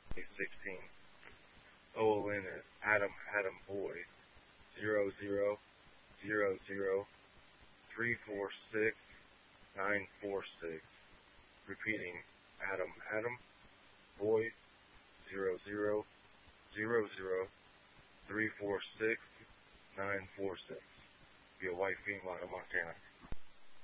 16. OLN is Adam Boy 0000346946. Repeating, Adam Boy 0000346946. Be a white female in Montana.